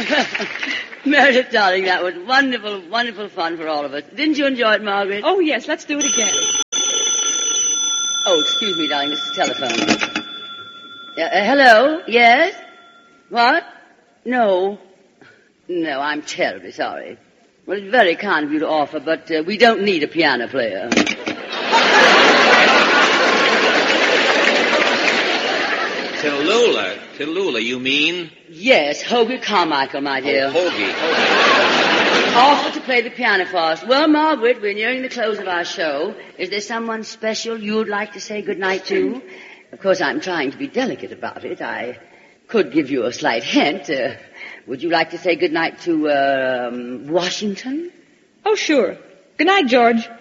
Meredith, darling, that was wonderful, wonderful fun for all of us. Didn't you enjoy it, Margaret? Oh, yes, let's do it again. Oh, excuse me, darling, this is the telephone. Hello? Yes? What? No. No, I'm terribly sorry. Well, it's very kind of you to offer, but we don't need a piano player. Tallulah, you mean? Yes, Hoagie Carmichael, my dear. Oh, Hoagie. Offered to play the piano for us. Well, Margaret, we're nearing the close of our show. Is there someone special you'd like to say goodnight to? Of course, I'm trying to be delicate about it. I could give you a slight hint. Would you like to say goodnight to, Washington? Oh, sure. Good night, George.